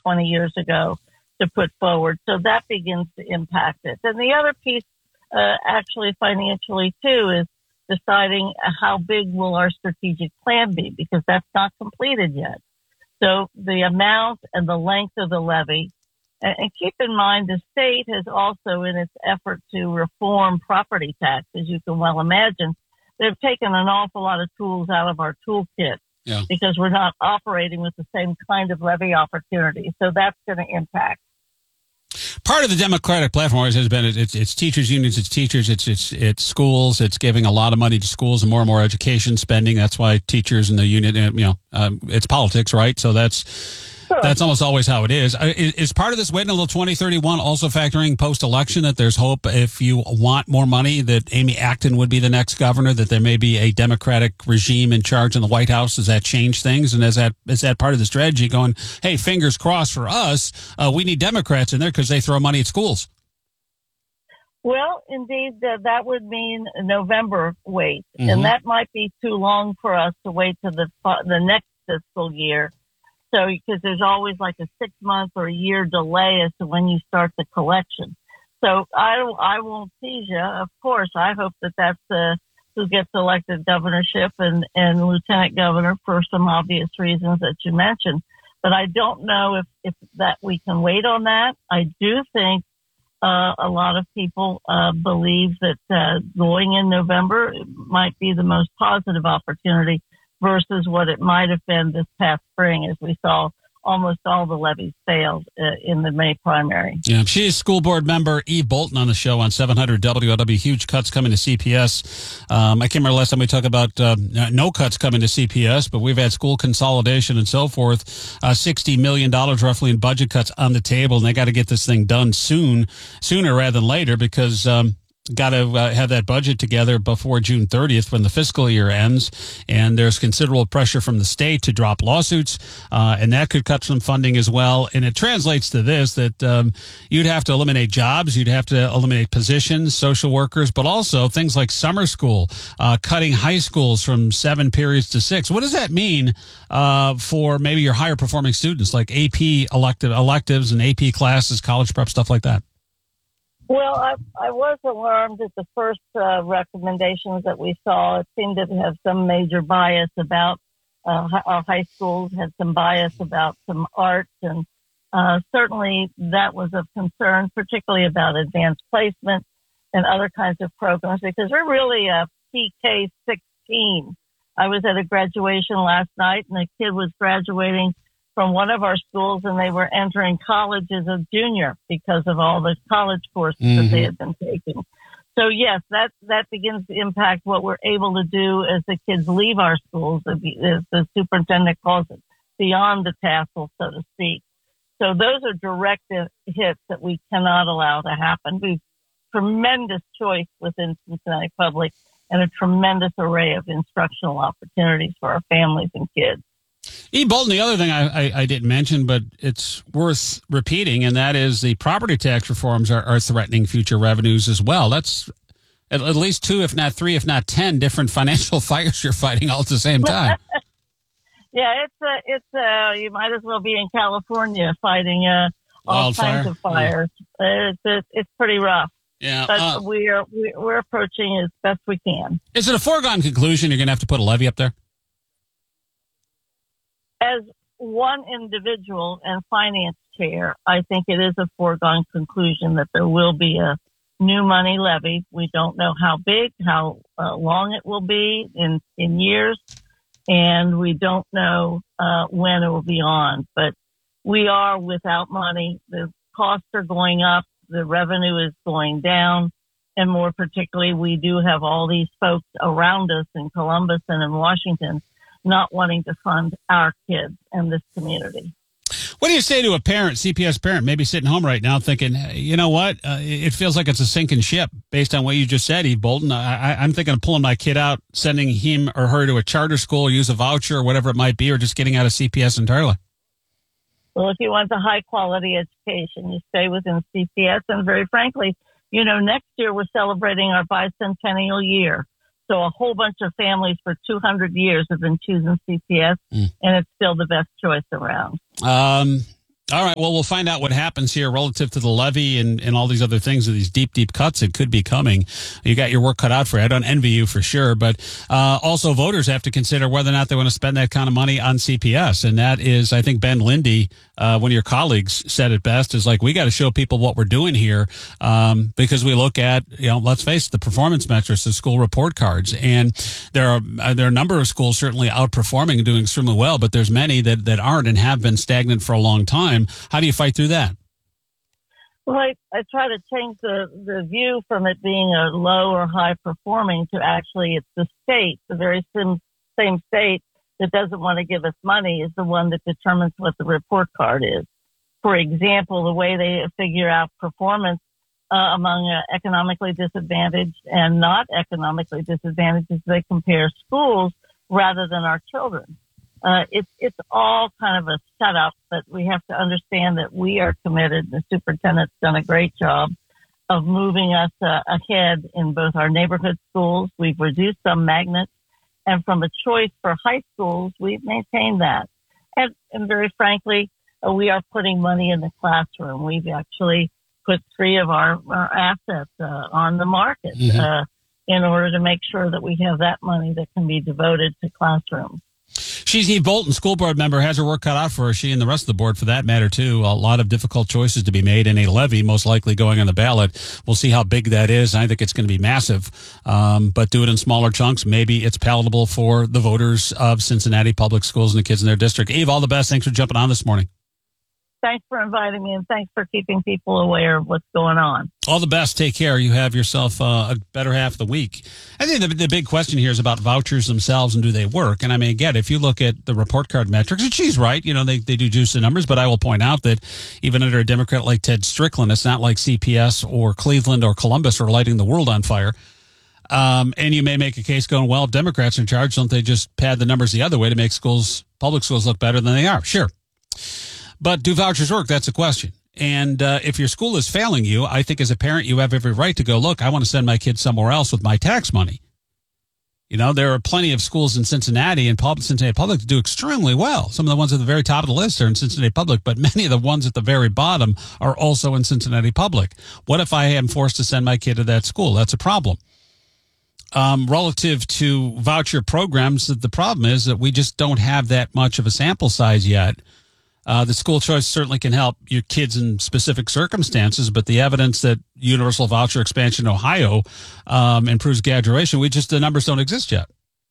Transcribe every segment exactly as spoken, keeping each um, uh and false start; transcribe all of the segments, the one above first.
twenty years ago to put forward. So that begins to impact it. And the other piece, uh, actually financially too, is deciding how big will our strategic plan be, because that's not completed yet. So the amount and the length of the levy, and, and keep in mind the state has also, in its effort to reform property tax, as you can well imagine, they've taken an awful lot of tools out of our toolkit. Yeah. Because we're not operating with the same kind of levy opportunity. So that's going to impact. Part of the Democratic platform always has been it's, it's teachers unions, it's teachers, it's it's it's schools. It's giving a lot of money to schools and more and more education spending. That's why teachers and the union, you know, um, it's politics, right? So that's sure. that's almost always how it is. Is. Is part of this waiting until twenty thirty-one also factoring post-election that there's hope if you want more money that Amy Acton would be the next governor, that there may be a Democratic regime in charge in the White House? Does that change things? And is that is that part of the strategy going, hey, fingers crossed for us, uh, we need Democrats in there because they throw money at schools? Well, indeed, uh, that would mean a November wait. Mm-hmm. And that might be too long for us to wait to the the next fiscal year. So, because there's always like a six month or a year delay as to when you start the collection. So I, I won't tease you. Of course, I hope that that's uh, who gets elected governorship and, and lieutenant governor for some obvious reasons that you mentioned. But I don't know if, if that we can wait on that. I do think uh, a lot of people uh, believe that uh, going in November might be the most positive opportunity versus what it might have been this past spring, as we saw almost all the levies failed uh, in the May primary. Yeah, she is school board member Eve Bolton on the show on seven hundred W L W. Huge cuts coming to C P S. Um, I can't remember last time we talked about uh, no cuts coming to C P S, but we've had school consolidation and so forth. Uh, sixty million dollars roughly in budget cuts on the table, and they got to get this thing done soon, sooner rather than later, because um, got to uh, have that budget together before June thirtieth when the fiscal year ends. And there's considerable pressure from the state to drop lawsuits. Uh, and that could cut some funding as well. And it translates to this, that um, you'd have to eliminate jobs. You'd have to eliminate positions, social workers, but also things like summer school, uh, cutting high schools from seven periods to six. What does that mean uh, for maybe your higher performing students, like A P elective, electives and A P classes, college prep, stuff like that? Well, I, I was alarmed at the first uh, recommendations that we saw. It seemed to have some major bias about uh, our high schools, had some bias about some arts, and uh, certainly that was of concern, particularly about advanced placement and other kinds of programs, because we're really a P K sixteen. I was at a graduation last night, and a kid was graduating from one of our schools, and they were entering college as a junior because of all the college courses mm-hmm. that they had been taking. So yes, that, that begins to impact what we're able to do as the kids leave our schools, as the superintendent calls it, beyond the tassel, so to speak. So those are direct hits that we cannot allow to happen. We've tremendous choice within Cincinnati Public and a tremendous array of instructional opportunities for our families and kids. E. Bolton, the other thing I, I, I didn't mention, but it's worth repeating, and that is the property tax reforms are, are threatening future revenues as well. That's at, at least two, if not three, if not ten different financial fires you're fighting all at the same time. Yeah, it's uh, it's uh, you might as well be in California fighting uh, all Wildfire. kinds of fires. Yeah. It's, it's it's pretty rough. Yeah, but uh, we are we're approaching as best we can. Is it a foregone conclusion you're going to have to put a levy up there? As one individual and finance chair, I think it is a foregone conclusion that there will be a new money levy. We don't know how big, how uh, long it will be in, in years, and we don't know uh, when it will be on. But we are without money. The costs are going up. The revenue is going down. And more particularly, we do have all these folks around us in Columbus and in Washington not wanting to fund our kids and this community. What do you say to a parent, C P S parent, maybe sitting home right now thinking, hey, you know what, uh, it feels like it's a sinking ship based on what you just said, Eve Bolton. I, I, I'm thinking of pulling my kid out, sending him or her to a charter school, use a voucher or whatever it might be, or just getting out of C P S entirely. Well, if you want the high quality education, you stay within C P S. And very frankly, you know, next year we're celebrating our bicentennial year. So a whole bunch of families for two hundred years have been choosing C P S, mm. and it's still the best choice around. Um, All right. Well, we'll find out what happens here relative to the levy and, and all these other things, these deep, deep cuts that could be coming. You got your work cut out for you. I don't envy you for sure. But uh, also voters have to consider whether or not they want to spend that kind of money on C P S. And that is, I think Ben Lindy, uh, one of your colleagues, said it best, is like, we got to show people what we're doing here um, because we look at, you know, let's face it, the performance metrics, the school report cards. And there are, uh, there are a number of schools certainly outperforming and doing extremely well, but there's many that, that aren't and have been stagnant for a long time. How do you fight through that? Well, I, I try to change the, the view from it being a low or high performing to actually it's the state, the very same, same state that doesn't want to give us money is the one that determines what the report card is. For example, the way they figure out performance uh, among uh, economically disadvantaged and not economically disadvantaged is they compare schools rather than our children. Uh, it's, it's all kind of a setup, but we have to understand that we are committed. The superintendent's done a great job of moving us uh, ahead in both our neighborhood schools. We've reduced some magnets, and from a choice for high schools, we've maintained that. And, and very frankly, uh, we are putting money in the classroom. We've actually put three of our, our assets uh, on the market mm-hmm. uh, in order to make sure that we have that money that can be devoted to classrooms. She's Eve Bolton, school board member, has her work cut out for her. She and the rest of the board, for that matter, too. A lot of difficult choices to be made in a levy, most likely going on the ballot. We'll see how big that is. I think it's going to be massive, um, but do it in smaller chunks. Maybe it's palatable for the voters of Cincinnati Public Schools and the kids in their district. Eve, all the best. Thanks for jumping on this morning. Thanks for inviting me, and thanks for keeping people aware of what's going on. All the best. Take care. You have yourself uh, a better half of the week. I think the, the big question here is about vouchers themselves and do they work? And I mean, again, if you look at the report card metrics, and she's right, you know, they, they do juice the numbers, but I will point out that even under a Democrat like Ted Strickland, it's not like C P S or Cleveland or Columbus are lighting the world on fire. Um, and you may make a case going, well, if Democrats are in charge, don't they just pad the numbers the other way to make schools, public schools, look better than they are? Sure. But do vouchers work? That's the question. And uh, if your school is failing you, I think as a parent, you have every right to go, look, I want to send my kid somewhere else with my tax money. You know, there are plenty of schools in Cincinnati and public, Cincinnati Public that do extremely well. Some of the ones at the very top of the list are in Cincinnati Public, but many of the ones at the very bottom are also in Cincinnati Public. What if I am forced to send my kid to that school? That's a problem. Um, relative to voucher programs, the problem is that we just don't have that much of a sample size yet. Uh, the school choice certainly can help your kids in specific circumstances, but the evidence that universal voucher expansion in Ohio um, improves graduation, we just, the numbers don't exist yet.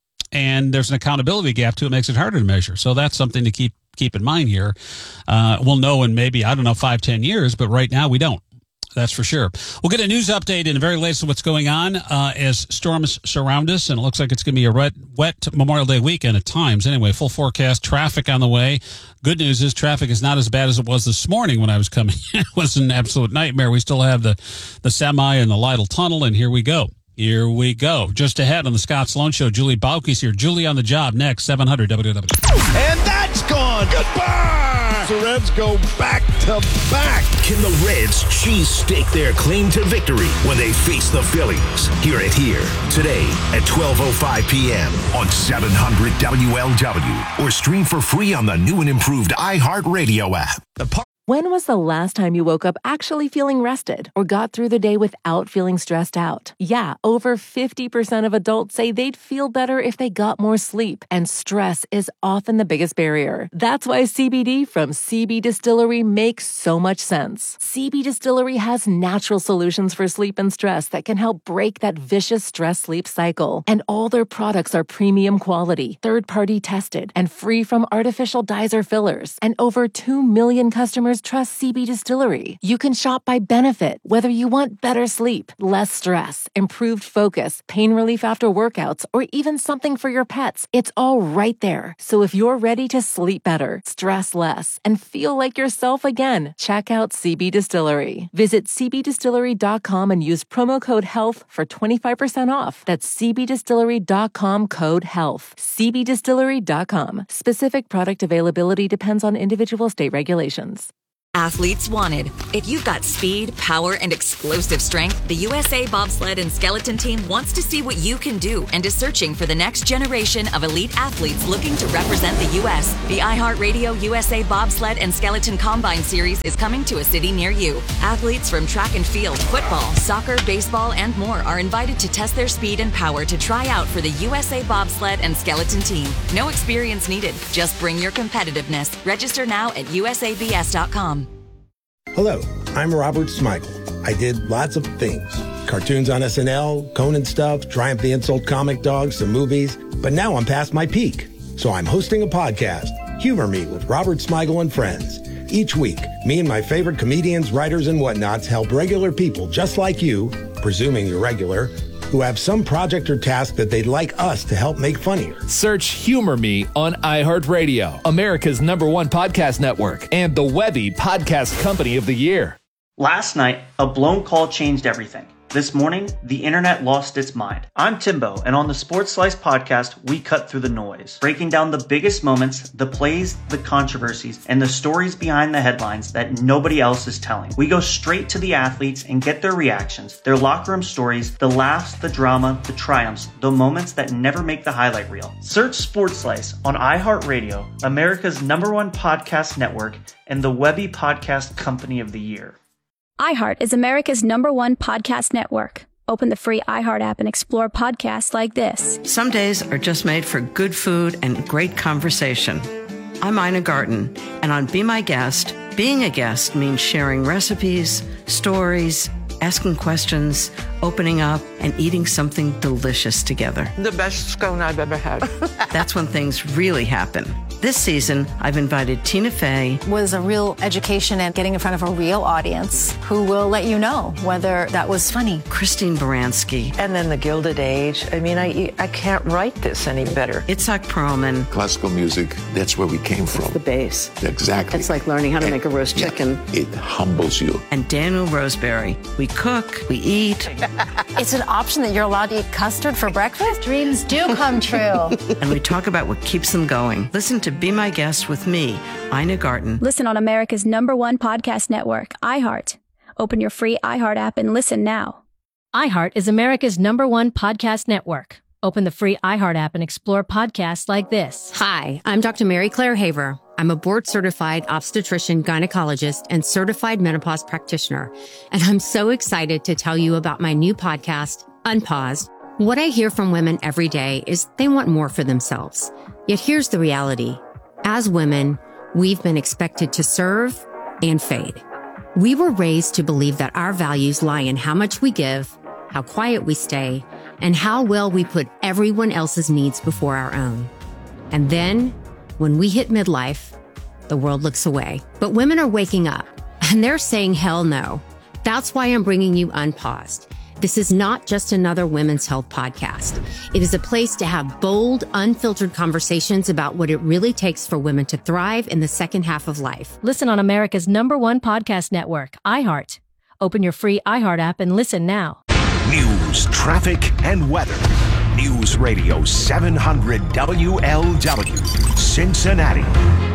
And there's an accountability gap, too. It makes it harder to measure. So that's something to keep keep in mind here. Uh, we'll know in maybe, I don't know, five, ten years, but right now we don't. That's for sure. We'll get a news update in the very latest of what's going on uh, as storms surround us, and it looks like it's going to be a wet, wet Memorial Day weekend at times. Anyway, full forecast, traffic on the way. Good news is traffic is not as bad as it was this morning when I was coming. It was an absolute nightmare. We still have the, the semi and the Lytle Tunnel, and here we go. Here we go. Just ahead on the Scott Sloan Show, Julie Bauke's here. Julie on the job next, seven hundred W W W. And that's gone. Goodbye. The Reds go back to back. Can the Reds cheese stake their claim to victory when they face the Phillies? Hear it here today at twelve oh five p.m. on seven hundred W L W or stream for free on the new and improved iHeartRadio app. The par- When was the last time you woke up actually feeling rested or got through the day without feeling stressed out? Yeah, over fifty percent of adults say they'd feel better if they got more sleep, and stress is often the biggest barrier. That's why C B D from C B Distillery makes so much sense. C B Distillery has natural solutions for sleep and stress that can help break that vicious stress-sleep cycle. And all their products are premium quality, third-party tested, and free from artificial dyes or fillers. And over two million customers trust C B Distillery. You can shop by benefit, whether you want better sleep, less stress, improved focus, pain relief after workouts, or even something for your pets. It's all right there. So if you're ready to sleep better, stress less, and feel like yourself again, check out C B Distillery. Visit c b distillery dot com and use promo code HEALTH for twenty-five percent off. That's c b distillery dot com code HEALTH. c b distillery dot com. Specific product availability depends on individual state regulations. Athletes wanted. If you've got speed, power, and explosive strength, the U S A Bobsled and Skeleton Team wants to see what you can do and is searching for the next generation of elite athletes looking to represent the U S The iHeartRadio U S A Bobsled and Skeleton Combine Series is coming to a city near you. Athletes from track and field, football, soccer, baseball, and more are invited to test their speed and power to try out for the U S A Bobsled and Skeleton Team. No experience needed. Just bring your competitiveness. Register now at U S A B S dot com. Hello, I'm Robert Smigel. I did lots of things. Cartoons on S N L, Conan stuff, Triumph the Insult comic dogs, some movies. But now I'm past my peak. So I'm hosting a podcast, Humor Me with Robert Smigel and Friends. Each week, me and my favorite comedians, writers, and whatnots help regular people just like you, presuming you're regular, who have some project or task that they'd like us to help make funnier. Search Humor Me on iHeartRadio, America's number one podcast network, and the Webby Podcast Company of the Year. Last night, a blown call changed everything. This morning, the internet lost its mind. I'm Timbo, and on the Sports Slice podcast, we cut through the noise, breaking down the biggest moments, the plays, the controversies, and the stories behind the headlines that nobody else is telling. We go straight to the athletes and get their reactions, their locker room stories, the laughs, the drama, the triumphs, the moments that never make the highlight reel. Search Sports Slice on iHeartRadio, America's number one podcast network, and the Webby Podcast Company of the Year. iHeart is America's number one podcast network. Open the free iHeart app and explore podcasts like this. Some days are just made for good food and great conversation. I'm Ina Garten, and on Be My Guest, being a guest means sharing recipes, stories, asking questions, opening up, and eating something delicious together. The best scone I've ever had. That's when things really happen. This season, I've invited Tina Fey. Was a real education and getting in front of a real audience who will let you know whether that was funny. Christine Baranski. And then the Gilded Age. I mean, I I can't write this any better. Itzhak Perlman. Classical music, that's where we came from. It's the base. Exactly. It's like learning how to and, make a roast yeah, chicken. It humbles you. And Daniel Roseberry. We cook, we eat. It's an option that you're allowed to eat custard for breakfast? Dreams do come true. And we talk about what keeps them going. Listen to Be My Guest with me, Ina Garten. Listen on America's number one podcast network, iHeart. Open your free iHeart app and listen now. iHeart is America's number one podcast network. Open the free iHeart app and explore podcasts like this. Hi, I'm Doctor Mary Claire Haver. I'm a board-certified obstetrician, gynecologist, and certified menopause practitioner. And I'm so excited to tell you about my new podcast, Unpaused. What I hear from women every day is they want more for themselves. Yet here's the reality. As women, we've been expected to serve and fade. We were raised to believe that our values lie in how much we give, how quiet we stay, and how well we put everyone else's needs before our own. And then, when we hit midlife, the world looks away. But women are waking up, and they're saying hell no. That's why I'm bringing you Unpaused. This is not just another women's health podcast. It is a place to have bold, unfiltered conversations about what it really takes for women to thrive in the second half of life. Listen on America's number one podcast network, iHeart. Open your free iHeart app and listen now. News, traffic, and weather. News Radio seven hundred W L W, Cincinnati.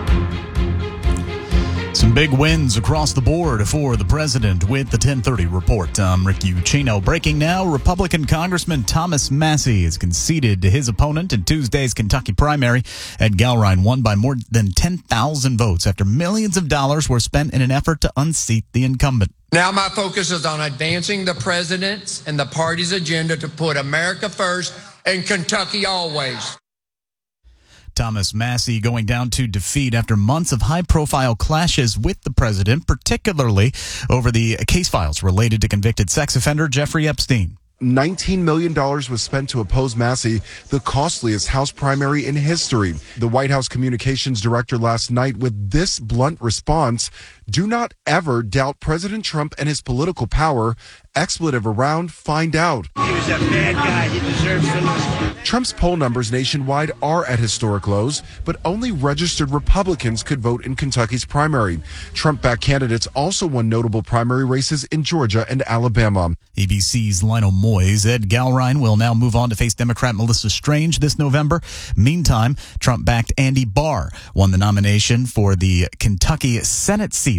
Some big wins across the board for the president with the ten thirty report. I'm Rick Ucino. Breaking now, Republican Congressman Thomas Massie has conceded to his opponent in Tuesday's Kentucky primary. Ed Gallrein won by more than ten thousand votes after millions of dollars were spent in an effort to unseat the incumbent. Now my focus is on advancing the president's and the party's agenda to put America first and Kentucky always. Thomas Massie going down to defeat after months of high-profile clashes with the president, particularly over the case files related to convicted sex offender Jeffrey Epstein. nineteen million dollars was spent to oppose Massie, the costliest House primary in history. The White House communications director last night with this blunt response: do not ever doubt President Trump and his political power. Expletive around, find out. He was a bad guy. He deserves to lose. Trump's poll numbers nationwide are at historic lows, but only registered Republicans could vote in Kentucky's primary. Trump-backed candidates also won notable primary races in Georgia and Alabama. A B C's Lionel Moyes. Ed Gallrein will now move on to face Democrat Melissa Strange this November. Meantime, Trump-backed Andy Barr won the nomination for the Kentucky Senate seat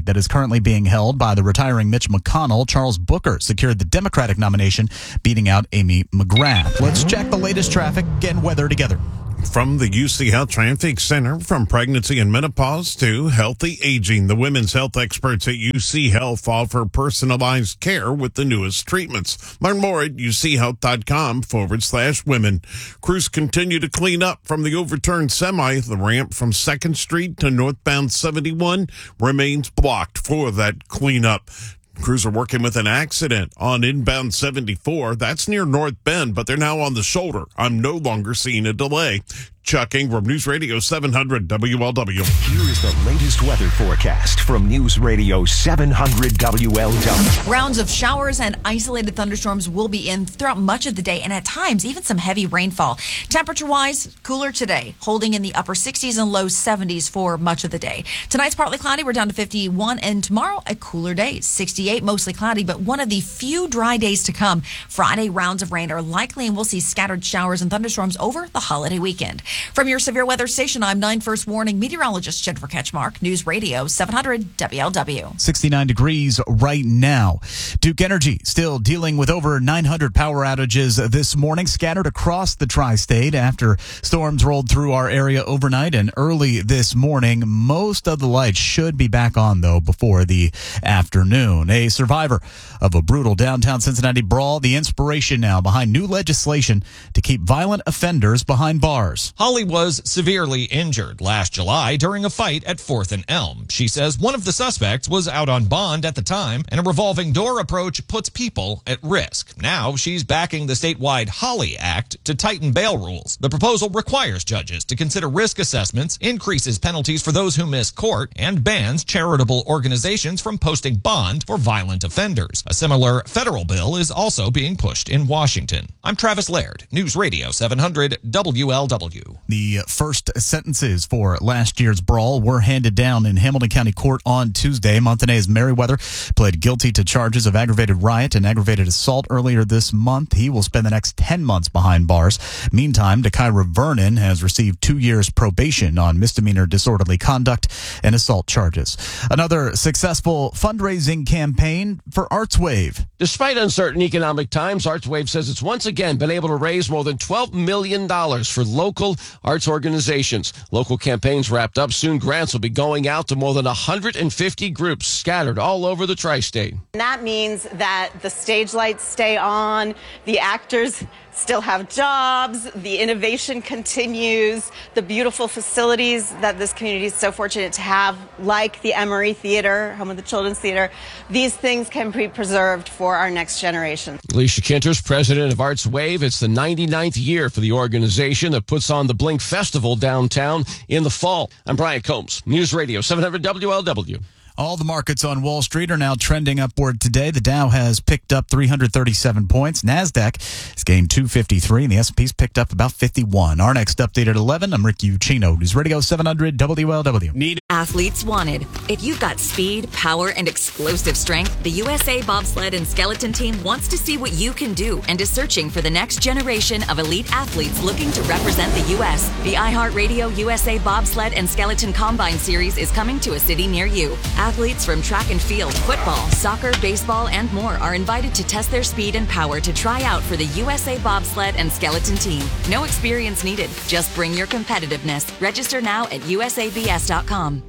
seat that is currently being held by the retiring Mitch McConnell, Charles Booker secured the Democratic nomination, beating out Amy McGrath. Let's check the latest traffic and weather together. From the U C Health Traffic Center, from pregnancy and menopause to healthy aging, the women's health experts at U C Health offer personalized care with the newest treatments. Learn more at uchealth.com forward slash women. Crews continue to clean up from the overturned semi. The ramp from second Street to northbound seventy-one remains blocked for that cleanup. Crews are working with an accident on inbound seventy-four. That's near North Bend, but they're now on the shoulder. I'm no longer seeing a delay. Chuck Ingram, News Radio seven hundred W L W. Here is the latest weather forecast from News Radio seven hundred W L W. Rounds of showers and isolated thunderstorms will be in throughout much of the day, and at times even some heavy rainfall. Temperature-wise, cooler today, holding in the upper sixties and low seventies for much of the day. Tonight's partly cloudy, we're down to fifty-one, and tomorrow a cooler day, sixty-eight, mostly cloudy, but one of the few dry days to come. Friday, rounds of rain are likely, and we'll see scattered showers and thunderstorms over the holiday weekend. From your severe weather station, I'm nine First Warning meteorologist Jennifer Ketchmark, News Radio seven hundred W L W. sixty-nine degrees right now. Duke Energy still dealing with over nine hundred power outages this morning, scattered across the tri-state after storms rolled through our area overnight and early this morning. Most of the lights should be back on, though, before the afternoon. A survivor of a brutal downtown Cincinnati brawl, the inspiration now behind new legislation to keep violent offenders behind bars. Holly was severely injured last July during a fight at fourth and Elm. She says one of the suspects was out on bond at the time, and a revolving door approach puts people at risk. Now she's backing the statewide Holly Act to tighten bail rules. The proposal requires judges to consider risk assessments, increases penalties for those who miss court, and bans charitable organizations from posting bond for violent offenders. A similar federal bill is also being pushed in Washington. I'm Travis Laird, News Radio seven hundred W L W. The first sentences for last year's brawl were handed down in Hamilton County Court on Tuesday. Montanez Merriweather pled guilty to charges of aggravated riot and aggravated assault earlier this month. He will spend the next ten months behind bars. Meantime, Dakira Vernon has received two years probation on misdemeanor disorderly conduct and assault charges. Another successful fundraising campaign for ArtsWave. Despite uncertain economic times, ArtsWave says it's once again been able to raise more than twelve million dollars for local arts organizations. Local campaigns wrapped up. Soon grants will be going out to more than one hundred fifty groups scattered all over the tri-state. That means that the stage lights stay on, the actors still have jobs, the innovation continues, the beautiful facilities that this community is so fortunate to have, like the Emory Theater, home of the Children's Theater, these things can be preserved for our next generation. Alicia Kinters, president of ArtsWave. It's the ninety-ninth year for the organization that puts on the Blink Festival downtown in the fall. I'm Brian Combs, News Radio seven hundred W L W. All the markets on Wall Street are now trending upward today. The Dow has picked up three hundred thirty-seven points. NASDAQ has gained two fifty-three, and the S and P's picked up about fifty-one. Our next update at eleven, I'm Rick Ucchino, News Radio seven hundred W L W. Need Athletes wanted. If you've got speed, power, and explosive strength, the U S A Bobsled and Skeleton Team wants to see what you can do and is searching for the next generation of elite athletes looking to represent the U S. The iHeartRadio U S A Bobsled and Skeleton Combine Series is coming to a city near you. Athletes from track and field, football, soccer, baseball, and more are invited to test their speed and power to try out for the U S A Bobsled and Skeleton Team. No experience needed. Just bring your competitiveness. Register now at U S A B S dot com.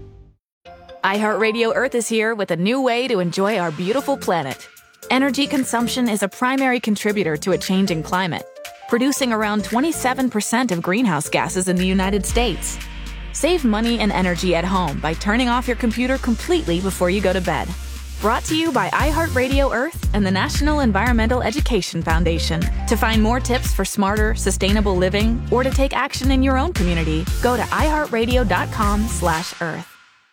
iHeartRadio Earth is here with a new way to enjoy our beautiful planet. Energy consumption is a primary contributor to a changing climate, producing around twenty-seven percent of greenhouse gases in the United States. Save money and energy at home by turning off your computer completely before you go to bed. Brought to you by iHeartRadio Earth and the National Environmental Education Foundation. To find more tips for smarter, sustainable living or to take action in your own community, go to iHeartRadio.com slash Earth.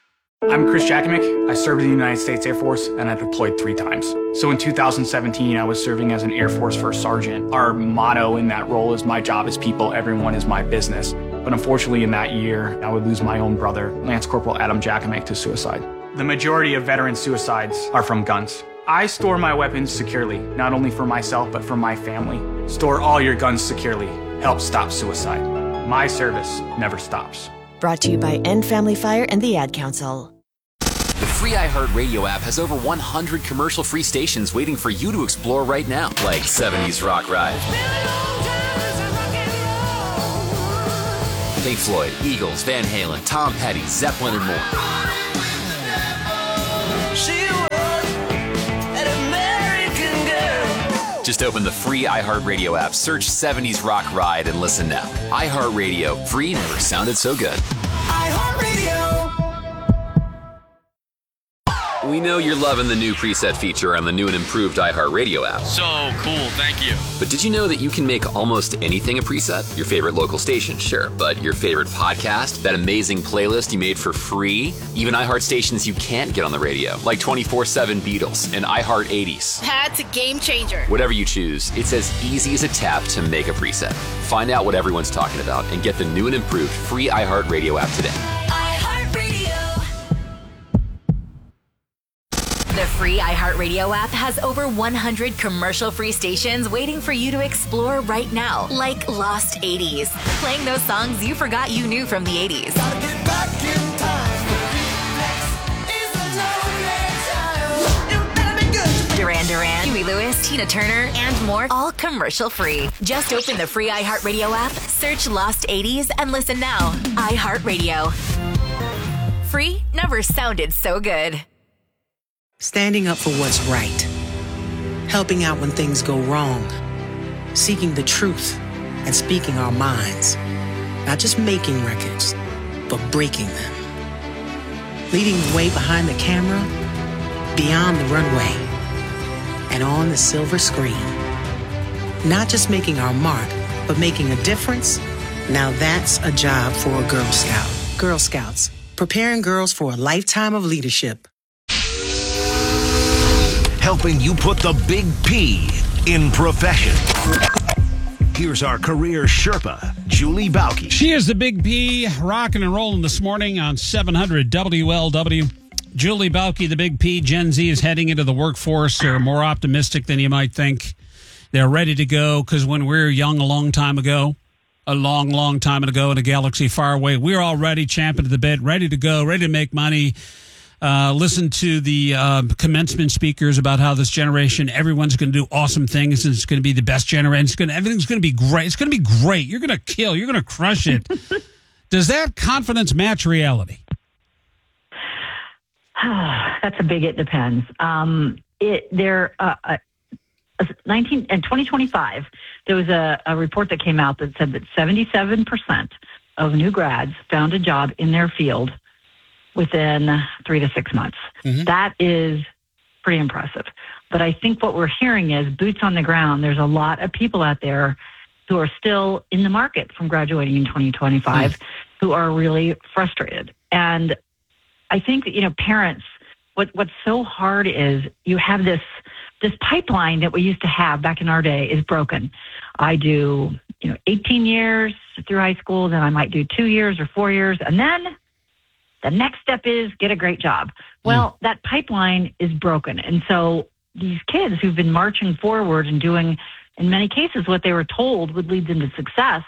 I'm Chris Jackamick. I served in the United States Air Force and I deployed three times. So in two thousand seventeen, I was serving as an Air Force First Sergeant. Our motto in that role is my job is people, everyone is my business. But unfortunately in that year, I would lose my own brother, Lance Corporal Adam Jackamick, to suicide. The majority of veteran suicides are from guns. I store my weapons securely, not only for myself, but for my family. Store all your guns securely. Help stop suicide. My service never stops. Brought to you by End Family Fire and the Ad Council. The free iHeartRadio app has over one hundred commercial-free stations waiting for you to explore right now, like seventies Rock Ride, Pink Floyd, Eagles, Van Halen, Tom Petty, Zeppelin, and more. Just open the free iHeartRadio app, search seventies Rock Ride, and listen now. iHeartRadio, free never sounded so good. iHeartRadio. We know you're loving the new preset feature on the new and improved iHeartRadio app. So cool, thank you. But did you know that you can make almost anything a preset? Your favorite local station, sure, but your favorite podcast, that amazing playlist you made for free, even iHeart stations you can't get on the radio, like twenty-four seven Beatles and iHeart eighties. That's a game changer. Whatever you choose, it's as easy as a tap to make a preset. Find out what everyone's talking about and get the new and improved free iHeartRadio app today. The free iHeartRadio app has over one hundred commercial-free stations waiting for you to explore right now, like Lost eighties, playing those songs you forgot you knew from the eighties. Duran Duran, Huey Lewis, Tina Turner, and more, all commercial-free. Just open the free iHeartRadio app, search Lost eighties, and listen now. iHeartRadio. Free never sounded so good. Standing up for what's right. Helping out when things go wrong. Seeking the truth and speaking our minds. Not just making records, but breaking them. Leading the way behind the camera, beyond the runway, and on the silver screen. Not just making our mark, but making a difference. Now that's a job for a Girl Scout. Girl Scouts, preparing girls for a lifetime of leadership. Helping you put the big P in profession. Here's our career Sherpa, Julie Bauke. She is the big P, rocking and rolling this morning on seven hundred W L W. Julie Bauke, the big P. Gen Z is heading into the workforce. They're more optimistic than you might think. They're ready to go because when we were young a long time ago, a long, long time ago in a galaxy far away, we were all ready, champing at the bit, ready to go, ready to make money. Uh, listen to the uh, commencement speakers about how this generation, everyone's going to do awesome things. And it's going to be the best generation. It's going to, everything's going to be great. It's going to be great. You're going to kill. You're going to crush it. Does that confidence match reality? That's a big it depends. Um, it there uh, uh, nineteen and twenty twenty-five. There was a, a report that came out that said that seventy-seven percent of new grads found a job in their field within three to six months. Mm-hmm. That is pretty impressive. But I think what we're hearing is boots on the ground. There's a lot of people out there who are still in the market from graduating in twenty twenty-five mm. who are really frustrated. And I think that, you know, parents, what what's so hard is you have this this pipeline that we used to have back in our day is broken. I do, you know, eighteen years through high school, then I might do two years or four years, and then the next step is get a great job. Well, mm. that pipeline is broken. And so these kids who've been marching forward and doing, in many cases, what they were told would lead them to success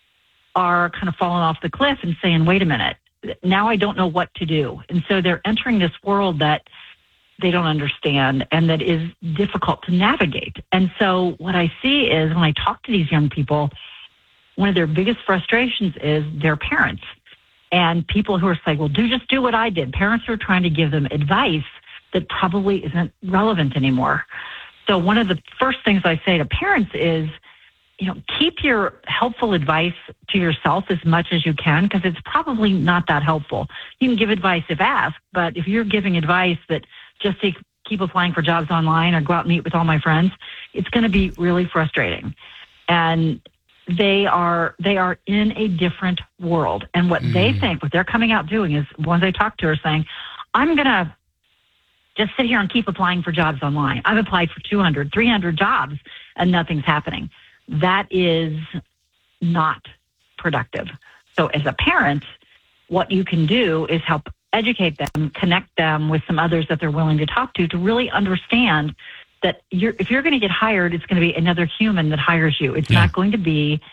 are kind of falling off the cliff and saying, wait a minute, now I don't know what to do. And so they're entering this world that they don't understand and that is difficult to navigate. And so what I see is when I talk to these young people, one of their biggest frustrations is their parents and people who are saying, well, do just do what I did. Parents are trying to give them advice that probably isn't relevant anymore. So one of the first things I say to parents is, you know, keep your helpful advice to yourself as much as you can, because it's probably not that helpful. You can give advice if asked, but if you're giving advice that just to keep applying for jobs online or go out and meet with all my friends, it's going to be really frustrating. And they are they are in a different world. And what mm. they think, what they're coming out doing is, ones I talk to are saying, I'm going to just sit here and keep applying for jobs online. I've applied for two hundred, three hundred jobs and nothing's happening. That is not productive. So as a parent, what you can do is help educate them, connect them with some others that they're willing to talk to, to really understand that you're, if you're going to get hired, it's going to be another human that hires you. It's yeah. not going to be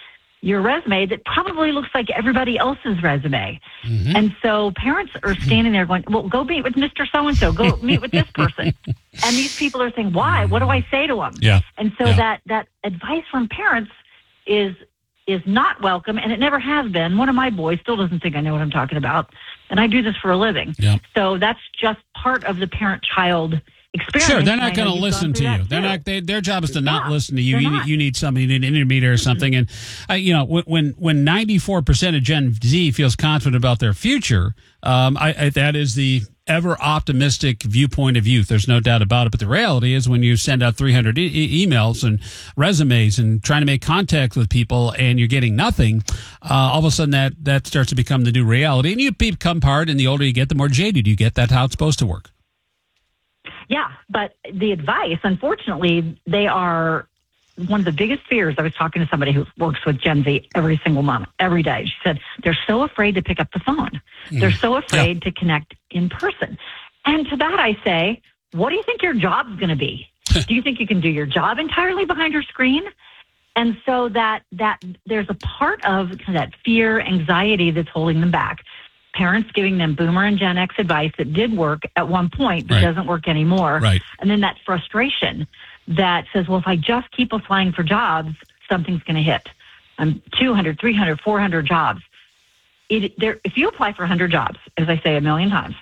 your resume that probably looks like everybody else's resume. Mm-hmm. And so parents are standing there going, well, go meet with Mister So-and-so, go meet with this person. And these people are saying, why? What do I say to them? Yeah. And so yeah. that, that advice from parents is is not welcome, and it never has been. One of my boys still doesn't think I know what I'm talking about, and I do this for a living. Yeah. So that's just part of the parent-child experience. Sure, they're not going to listen to you. They're not. They, their job is to not yeah, listen to you. You need, you need somebody, you need an intermediary or something. And uh, you know, when when ninety-four percent of Gen Z feels confident about their future, um, I, I, that is the ever optimistic viewpoint of youth. There's no doubt about it. But the reality is, when you send out three hundred e- e- emails and resumes and trying to make contact with people, and you're getting nothing, uh, all of a sudden that that starts to become the new reality. And you become part. And the older you get, the more jaded you get. That's how it's supposed to work. Yeah, but the advice, unfortunately, they are one of the biggest fears. I was talking to somebody who works with Gen Z every single month, every day. She said they're so afraid to pick up the phone. Mm. They're so afraid yeah. to connect in person. And to that I say, what do you think your job's going to be? Do you think you can do your job entirely behind your screen? And so that that there's a part of that fear, anxiety that's holding them back. Parents giving them boomer and Gen X advice that did work at one point, but right. doesn't work anymore. Right. And then that frustration that says, well, if I just keep applying for jobs, something's going to hit. I'm two hundred, three hundred, four hundred jobs. It, there, if you apply for one hundred jobs, as I say a million times,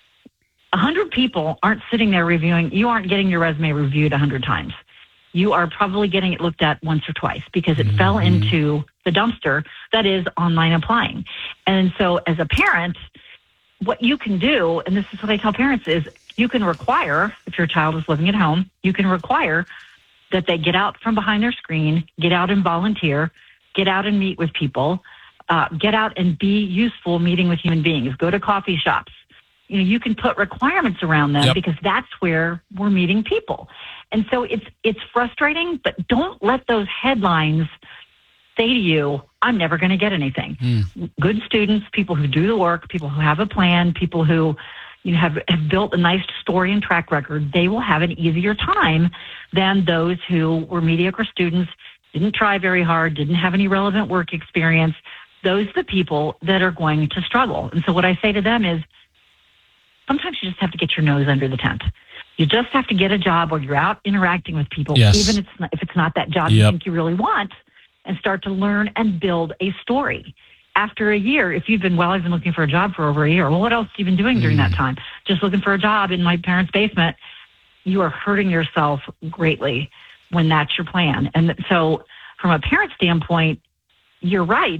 one hundred people aren't sitting there reviewing. You aren't getting your resume reviewed one hundred times. You are probably getting it looked at once or twice because it mm-hmm. fell into the dumpster that is online applying. And so as a parent, what you can do, and this is what I tell parents, is you can require, if your child is living at home, you can require that they get out from behind their screen, get out and volunteer, get out and meet with people, uh, get out and be useful meeting with human beings, go to coffee shops. You know, you can put requirements around them yep. because that's where we're meeting people. And so it's it's frustrating, but don't let those headlines say to you, I'm never going to get anything. Mm. Good students, people who do the work, people who have a plan, people who you know, have, have built a nice story and track record, they will have an easier time than those who were mediocre students, didn't try very hard, didn't have any relevant work experience. Those are the people that are going to struggle. And so what I say to them is, sometimes you just have to get your nose under the tent. You just have to get a job where you're out interacting with people, yes. even if it's not, if it's not that job yep. you think you really want, and start to learn and build a story. After a year, if you've been, well, I've been looking for a job for over a year. Well, what else have you been doing during mm. that time? Just looking for a job in my parents' basement. You are hurting yourself greatly when that's your plan. And so from a parent standpoint, you're right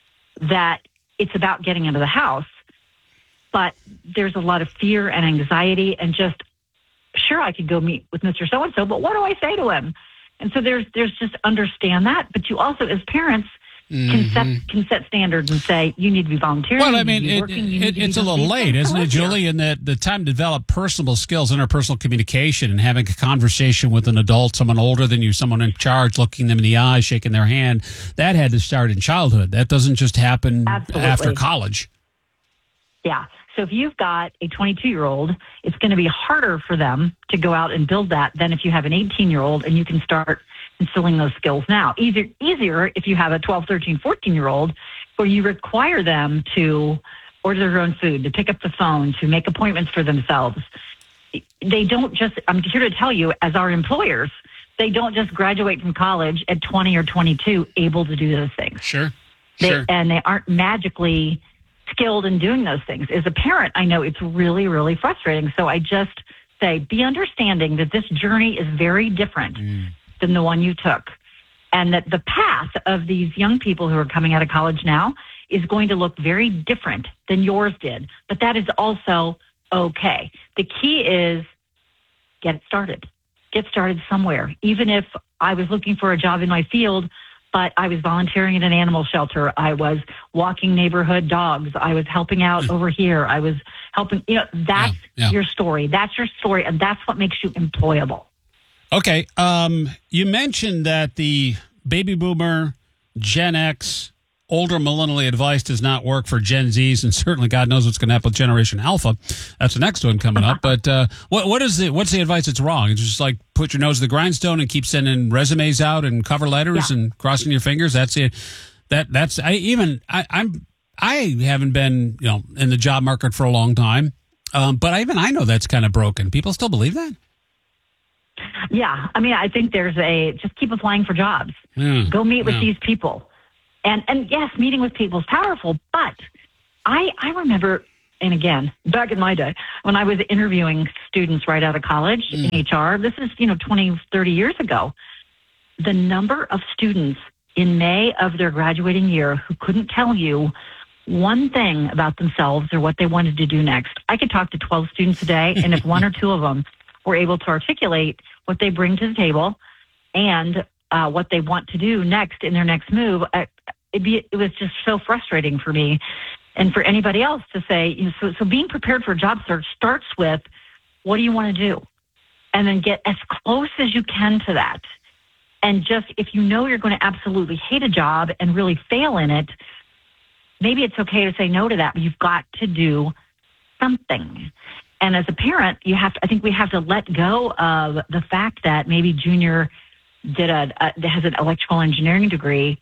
that it's about getting into the house. But there's a lot of fear and anxiety and just, sure, I could go meet with Mister So-and-so, but what do I say to him? And so there's there's just understand that. But you also, as parents, mm-hmm. can set can set standards and say, you need to be volunteering. Well, I mean, it, working, it, it's a little late, isn't it, Julie? In that the time to develop personal skills, interpersonal communication, and having a conversation with an adult, someone older than you, someone in charge, looking them in the eye, shaking their hand, that had to start in childhood. That doesn't just happen Absolutely. After college. Yeah. So if you've got a twenty-two-year-old, it's going to be harder for them to go out and build that than if you have an eighteen-year-old and you can start instilling those skills now. Easier, easier if you have a twelve, thirteen, fourteen-year-old where you require them to order their own food, to pick up the phone, to make appointments for themselves. They don't just, I'm here to tell you, as our employers, they don't just graduate from college at twenty or twenty-two able to do those things. Sure. They, sure. And they aren't magically skilled in doing those things. As a parent, I know it's really, really frustrating. So I just say, be understanding that this journey is very different mm. than the one you took. And that the path of these young people who are coming out of college now is going to look very different than yours did. But that is also okay. The key is get it started. Get started somewhere. Even if I was looking for a job in my field, but I was volunteering at an animal shelter. I was walking neighborhood dogs. I was helping out over here. I was helping, you know, that's yeah, yeah. your story. That's your story. And that's what makes you employable. Okay. Um, you mentioned that the baby boomer, Gen X, older millennial advice does not work for Gen Zs, and certainly God knows what's going to happen with Generation Alpha. That's the next one coming up. But uh, what what is the what's the advice that's wrong? It's just like put your nose to the grindstone and keep sending resumes out and cover letters yeah. and crossing your fingers. That's it. That that's I even I, I'm I haven't been you know in the job market for a long time, um, but even I know that's kind of broken. People still believe that. Yeah, I mean, I think there's a just keep applying for jobs. Mm, Go meet with yeah. these people, and and yes, meeting with people is powerful. But I I remember, and again, back in my day when I was interviewing students right out of college Mm. in H R. This is you know twenty, thirty years ago. The number of students in May of their graduating year who couldn't tell you one thing about themselves or what they wanted to do next. I could talk to twelve students a day, and if one or two of them were able to articulate what they bring to the table and uh, what they want to do next in their next move, I, it'd be, it was just so frustrating for me and for anybody else to say, you know, so, so being prepared for a job search starts with, what do you want to do? And then get as close as you can to that. And just, if you know you're going to absolutely hate a job and really fail in it, maybe it's okay to say no to that, but you've got to do something. And as a parent, you have to, I think we have to let go of the fact that maybe Junior did a, a has an electrical engineering degree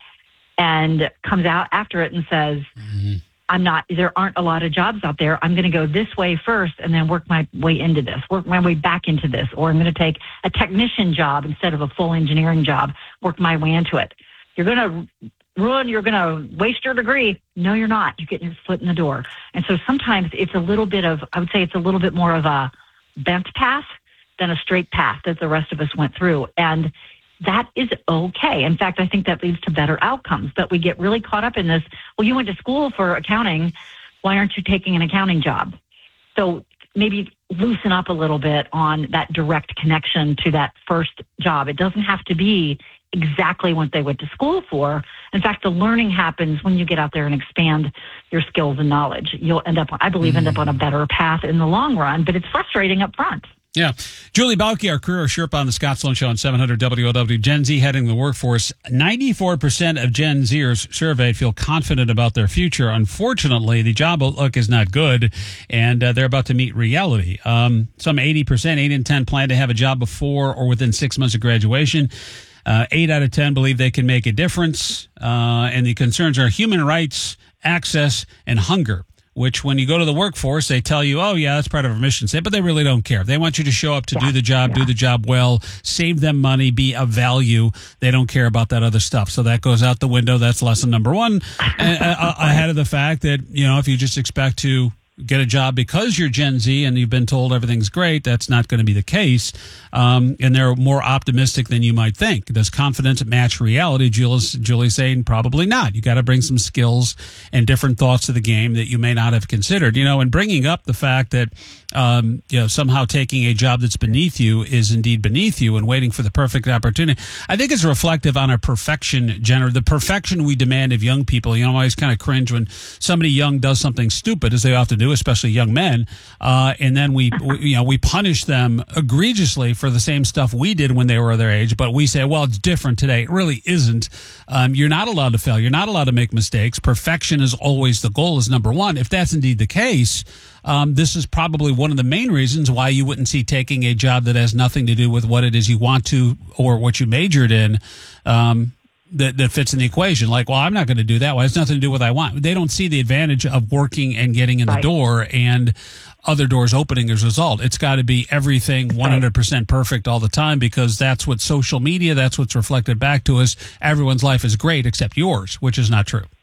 and comes out after it and says, mm-hmm. I'm not, there aren't a lot of jobs out there. I'm going to go this way first and then work my way into this, work my way back into this, or I'm going to take a technician job instead of a full engineering job, work my way into it. You're going to ruin, you're going to waste your degree. No, you're not. You're getting your foot in the door. And so sometimes it's a little bit of, I would say it's a little bit more of a bent path than a straight path that the rest of us went through. And that is okay. In fact, I think that leads to better outcomes. But we get really caught up in this, well, you went to school for accounting. Why aren't you taking an accounting job? So maybe loosen up a little bit on that direct connection to that first job. It doesn't have to be exactly what they went to school for. In fact, the learning happens when you get out there and expand your skills and knowledge. You'll end up, I believe, end up on a better path in the long run, but it's frustrating up front. Yeah. Julie Bauke, our career Sherpa on the Scott Sloan Show on seven hundred W L W. Gen Z heading the workforce. ninety-four percent of Gen Zers surveyed feel confident about their future. Unfortunately, the job outlook is not good, and uh, they're about to meet reality. Um, some eighty percent, eight in ten plan to have a job before or within six months of graduation. Uh, eight out of ten believe they can make a difference. Uh, and the concerns are human rights, access, and hunger, which when you go to the workforce, they tell you, oh, yeah, that's part of our mission statement, but they really don't care. They want you to show up to yeah, do the job, yeah. do the job well, save them money, be of value. They don't care about that other stuff. So that goes out the window. That's lesson number one. And, uh, ahead of the fact that, you know, if you just expect to get a job because you're Gen Z and you've been told everything's great, that's not going to be the case. Um, and they're more optimistic than you might think. Does confidence match reality? Julie's, Julie's saying probably not. You got to bring some skills and different thoughts to the game that you may not have considered. You know, and bringing up the fact that, um, you know, somehow taking a job that's beneath you is indeed beneath you and waiting for the perfect opportunity. I think it's reflective on our perfection, Jenner, the perfection we demand of young people. You know, I always kind of cringe when somebody young does something stupid, as they often do, especially young men, uh, and then we, we, you know, we punish them egregiously for the same stuff we did when they were their age. But we say, well, it's different today. It really isn't. Um, you're not allowed to fail. You're not allowed to make mistakes. Perfection is always the goal, is number one. If that's indeed the case, um, this is probably one of the main reasons why you wouldn't see taking a job that has nothing to do with what it is you want to or what you majored in. Um, That, that fits in the equation. Like, well, I'm not going to do that. Well, it has nothing to do with what I want. They don't see the advantage of working and getting in the right. door and other doors opening as a result. It's got to be everything one hundred percent perfect all the time, because that's what social media, that's what's reflected back to us. Everyone's life is great except yours, which is not true.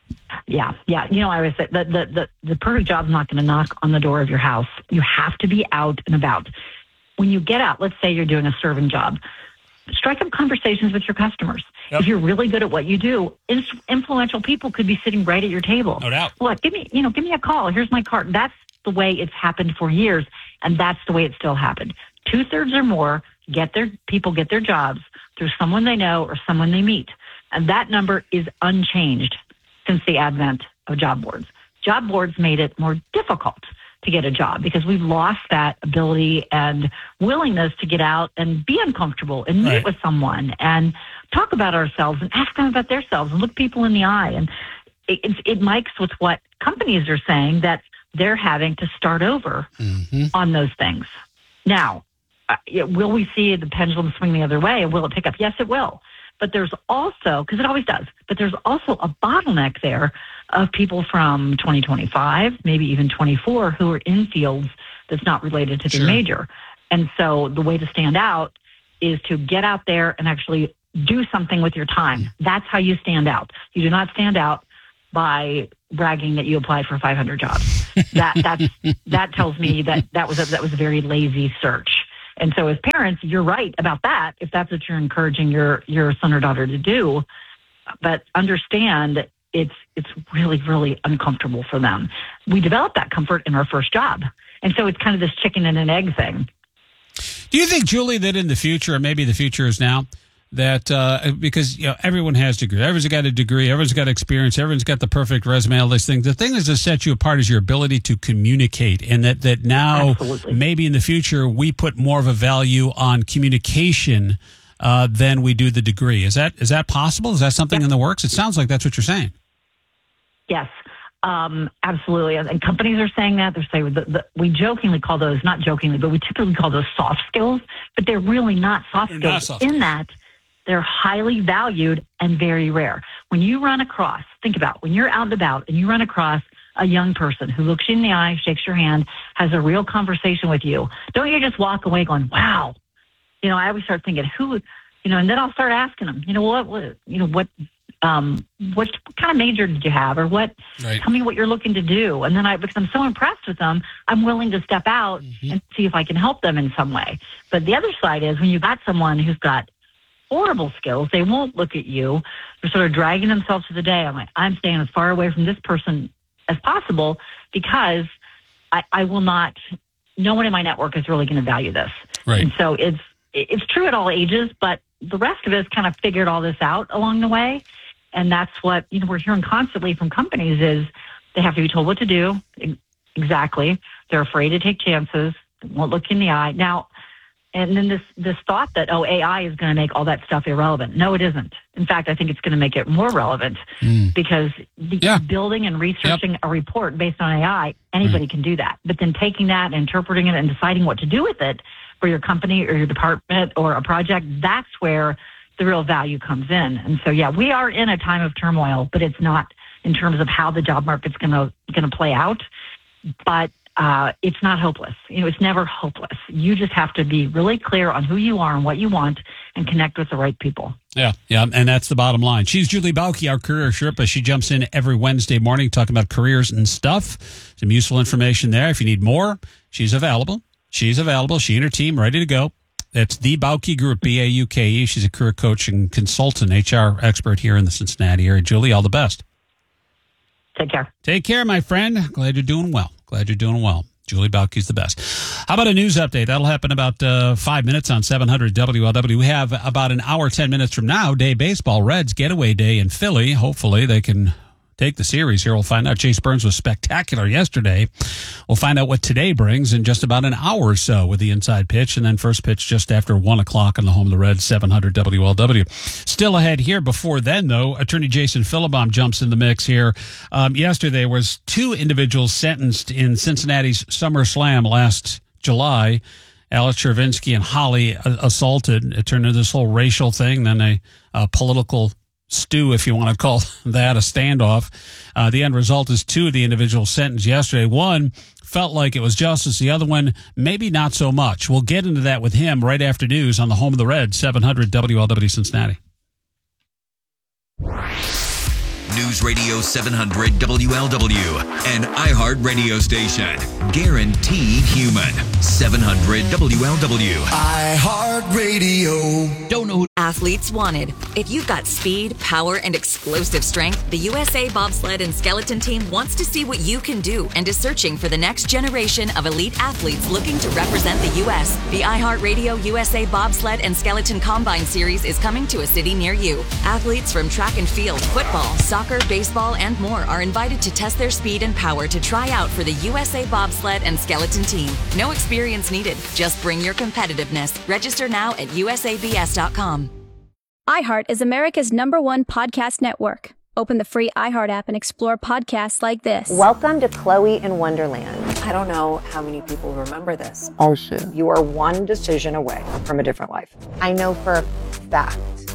Yeah, yeah. You know, I always say the, the, the, the perfect job's not going to knock on the door of your house. You have to be out and about. When you get out, let's say you're doing a serving job, strike up conversations with your customers. Yep. If you're really good at what you do, influential people could be sitting right at your table. No doubt. Look, give me, you know, give me a call. Here's my card. That's the way it's happened for years, and that's the way it still happened. Two thirds or more get their people get their jobs through someone they know or someone they meet, and that number is unchanged since the advent of job boards. Job boards made it more difficult to get a job because we've lost that ability and willingness to get out and be uncomfortable and meet right. with someone and talk about ourselves and ask them about themselves and look people in the eye. And it, it, it mics with what companies are saying, that they're having to start over mm-hmm. on those things. Now, uh, will we see the pendulum swing the other way, and will it pick up? Yes, it will. But there's also, because it always does, but there's also a bottleneck there of people from twenty twenty-five, maybe even twenty-four, who are in fields that's not related to the Sure. major. And so the way to stand out is to get out there and actually do something with your time. That's how you stand out. You do not stand out by bragging that you applied for five hundred jobs. That that's that tells me that that was a, that was a very lazy search. And so as parents, you're right about that, if that's what you're encouraging your your son or daughter to do. But understand it's it's really, really uncomfortable for them. We develop that comfort in our first job. And so it's kind of this chicken and an egg thing. Do you think, Julie, that in the future, or maybe the future is now, that uh, because you know everyone has degrees, everyone's got a degree, everyone's got experience, everyone's got the perfect resume, all these things. The thing that sets you apart is your ability to communicate, and that that now Absolutely. maybe in the future we put more of a value on communication uh, than we do the degree. Is that is that possible? Is that something in the works? It sounds like that's what you're saying. Yes, um, absolutely. And, and companies are saying that. They're saying that the, we jokingly call those, not jokingly, but we typically call those soft skills, but they're really not soft They're skills not soft in that they're highly valued and very rare. When you run across, think about when you're out and about and you run across a young person who looks you in the eye, shakes your hand, has a real conversation with you, don't you just walk away going, wow. You know, I always start thinking, who, you know, and then I'll start asking them, you know, what, what you know, what, um, what kind of major did you have, or what, Right. tell me what you're looking to do. And then I, because I'm so impressed with them, I'm willing to step out Mm-hmm. and see if I can help them in some way. But the other side is when you've got someone who's got horrible skills, they won't look at you. They're sort of dragging themselves to the day. I'm like, I'm staying as far away from this person as possible because I, I will not, no one in my network is really going to value this. Right. And so it's, it's true at all ages, but the rest of us kind of figured all this out along the way. And that's what, you know, we're hearing constantly from companies is they have to be told what to do. Exactly. They're afraid to take chances. They won't look in the eye. Now, and then this, this thought that, oh, A I is going to make all that stuff irrelevant. No, it isn't. In fact, I think it's going to make it more relevant Mm. because the Yeah. building and researching a report based on A I, anybody can do that. But then taking that and interpreting it and deciding what to do with it for your company or your department or a project, that's where the real value comes in. And so, yeah, we are in a time of turmoil, but it's not in terms of how the job market's going to going to play out. But uh, it's not hopeless. You know, it's never hopeless. You just have to be really clear on who you are and what you want and connect with the right people. Yeah, yeah, and that's the bottom line. She's Julie Bauke, our career Sherpa. She jumps in every Wednesday morning talking about careers and stuff. Some useful information there. If you need more, she's available. She's available. She and her team ready to go. It's the Bauke Group, B A U K E. She's a career coach and consultant, H R expert here in the Cincinnati area. Julie, all the best. Take care. Take care, my friend. Glad you're doing well. Glad you're doing well. Julie Bauke's the best. How about a news update? That'll happen about uh, five minutes on seven hundred W L W. We have about an hour, ten minutes from now, day baseball. Reds getaway day in Philly. Hopefully they can take the series here. We'll find out. Chase Burns was spectacular yesterday. We'll find out what today brings in just about an hour or so with the inside pitch, and then first pitch just after one o'clock on the home of the Reds, seven hundred W L W. Still ahead here. Before then, though, attorney Jason Philibom jumps in the mix here. Um, yesterday was two individuals sentenced in Cincinnati's Summer Slam last July. Alex Chervinsky and Holly assaulted. It turned into this whole racial thing, then a, a political stew, if you want to call that, a standoff. Uh, the end result is two of the individuals sentenced yesterday. One felt like it was justice. The other one, maybe not so much. We'll get into that with him right after news on the home of the Reds, seven hundred W L W Cincinnati. News Radio seven hundred W L W, an iHeart radio station. Guaranteed human. seven hundred W L W. iHeart Radio. Don't know who. Athletes wanted. If you've got speed, power, and explosive strength, the U S A Bobsled and Skeleton Team wants to see what you can do and is searching for the next generation of elite athletes looking to represent the U S. The iHeartRadio U S A Bobsled and Skeleton Combine Series is coming to a city near you. Athletes from track and field, football, soccer, baseball, and more are invited to test their speed and power to try out for the U S A Bobsled and Skeleton Team. No experience needed. Just bring your competitiveness. Register now at U S A B S dot com. iHeart is America's number one podcast network. Open the free iHeart app and explore podcasts like this. Welcome to Chloe in Wonderland. I don't know how many people remember this. Oh, shit. You are one decision away from a different life. I know for a fact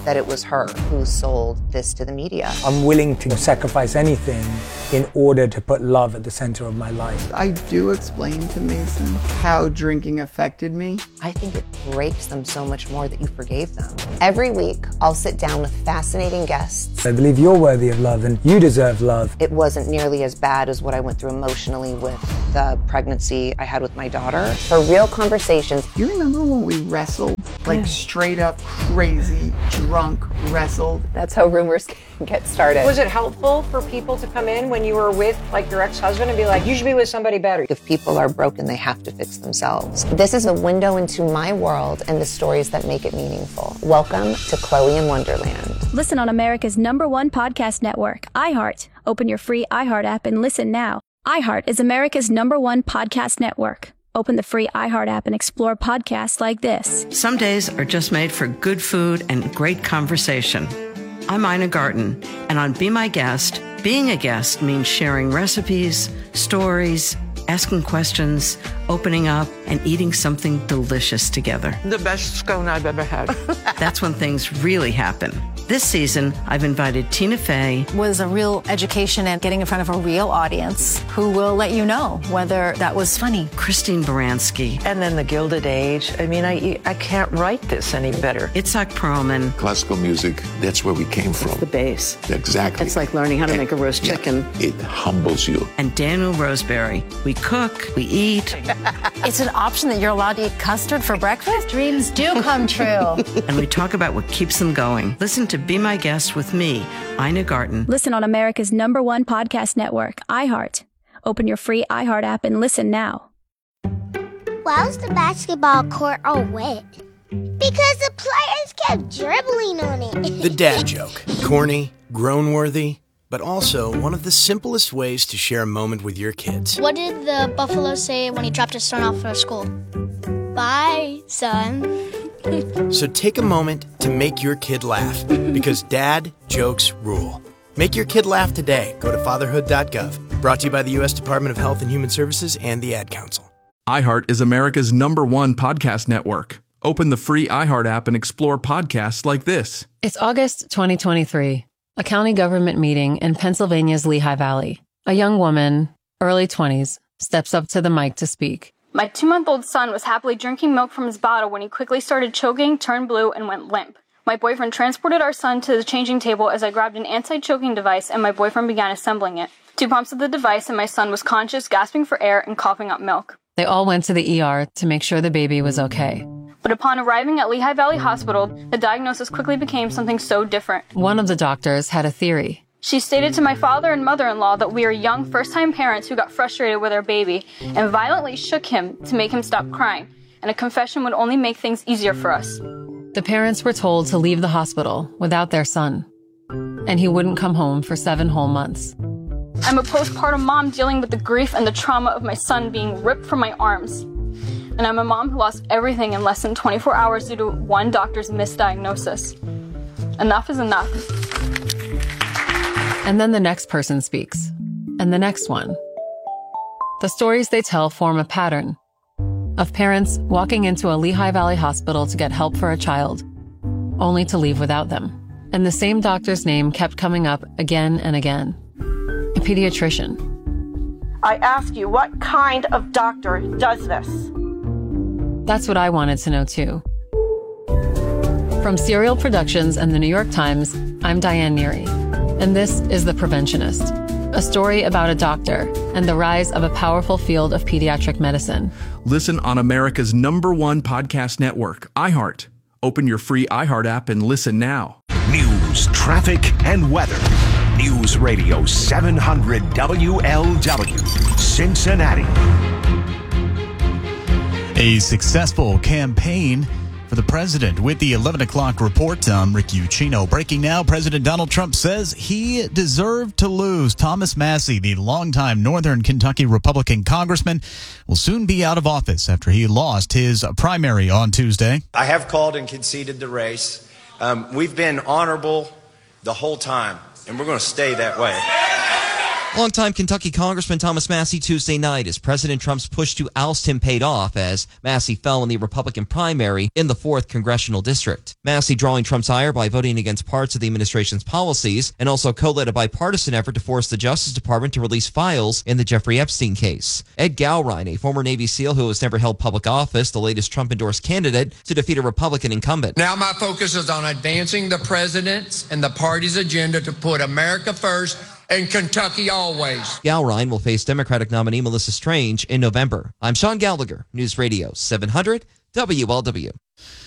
that it was her who sold this to the media. I'm willing to sacrifice anything in order to put love at the center of my life. I do explain to Mason how drinking affected me. I think it breaks them so much more that you forgave them. Every week, I'll sit down with fascinating guests. I believe you're worthy of love and you deserve love. It wasn't nearly as bad as what I went through emotionally with the pregnancy I had with my daughter. For real conversations. You remember when we wrestled? Like straight up crazy, drunk wrestled? That's how rumors get started. Was it helpful for people to come in when you were with like your ex-husband and be like, you should be with somebody better? If people are broken, they have to fix themselves. This is a window into my world and the stories that make it meaningful. Welcome to Chloe in Wonderland. Listen on America's number one podcast network, iHeart. Open your free iHeart app and listen now. iHeart is America's number one podcast network. Open the free iHeart app and explore podcasts like this. Some days are just made for good food and great conversation. I'm Ina Garten, and on Be My Guest, being a guest means sharing recipes, stories, asking questions, opening up, and eating something delicious together. The best scone I've ever had. That's when things really happen. This season, I've invited Tina Fey. Was a real education and getting in front of a real audience who will let you know whether that was funny. Christine Baranski. And then the Gilded Age. I mean, I I can't write this any better. Itzhak Perlman. Classical music, that's where we came from. It's the base. Exactly. It's like learning how to and, make a roast yeah, chicken. It humbles you. And Daniel Roseberry. We cook, we eat. It's an option that you're allowed to eat custard for breakfast? Dreams do come true. And we talk about what keeps them going. Listen to Be My Guest with me, Ina Garten. Listen on America's number one podcast network, iHeart. Open your free iHeart app and listen now. Why was the basketball court all wet? Because the players kept dribbling on it. The dad joke. Corny, groan-worthy, but also one of the simplest ways to share a moment with your kids. What did the buffalo say when he dropped his son off for school? Bye, son. So take a moment to make your kid laugh, because dad jokes rule. Make your kid laugh today. Go to fatherhood dot gov. Brought to you by the U S Department of Health and Human Services and the Ad Council. iHeart is America's number one podcast network. Open the free iHeart app and explore podcasts like this. It's August twenty twenty-three, a county government meeting in Pennsylvania's Lehigh Valley. A young woman, early twenties, steps up to the mic to speak. My two-month-old son was happily drinking milk from his bottle when he quickly started choking, turned blue, and went limp. My boyfriend transported our son to the changing table as I grabbed an anti-choking device and my boyfriend began assembling it. Two pumps of the device and my son was conscious, gasping for air, and coughing up milk. They all went to the E R to make sure the baby was okay. But upon arriving at Lehigh Valley Hospital, the diagnosis quickly became something so different. One of the doctors had a theory. She stated to my father and mother-in-law that we are young first-time parents who got frustrated with our baby and violently shook him to make him stop crying, and a confession would only make things easier for us. The parents were told to leave the hospital without their son, and he wouldn't come home for seven whole months. I'm a postpartum mom dealing with the grief and the trauma of my son being ripped from my arms. And I'm a mom who lost everything in less than twenty-four hours due to one doctor's misdiagnosis. Enough is enough. And then the next person speaks, and the next one. The stories they tell form a pattern of parents walking into a Lehigh Valley hospital to get help for a child, only to leave without them. And the same doctor's name kept coming up again and again. A pediatrician. I ask you, what kind of doctor does this? That's what I wanted to know too. From Serial Productions and the New York Times, I'm Diane Neary. And this is The Preventionist, a story about a doctor and the rise of a powerful field of pediatric medicine. Listen on America's number one podcast network, iHeart. Open your free iHeart app and listen now. News, traffic, and weather. News Radio seven hundred W L W, Cincinnati. A successful campaign for the president. With the eleven o'clock report, I'm Rick Ucchino. Breaking now, President Donald Trump says he deserved to lose. Thomas Massie, the longtime Northern Kentucky Republican congressman, will soon be out of office after he lost his primary on Tuesday. I have called and conceded the race. Um, we've been honorable the whole time, and we're going to stay that way. Longtime Kentucky Congressman Thomas Massie Tuesday night as President Trump's push to oust him paid off as Massie fell in the Republican primary in the fourth Congressional District. Massie drawing Trump's ire by voting against parts of the administration's policies and also co-led a bipartisan effort to force the Justice Department to release files in the Jeffrey Epstein case. Ed Gowrine, a former Navy SEAL who has never held public office, the latest Trump-endorsed candidate to defeat a Republican incumbent. Now my focus is on advancing the president's and the party's agenda to put America first and Kentucky always. Gowrine will face Democratic nominee Melissa Strange in November. I'm Sean Gallagher, News Radio seven hundred W L W.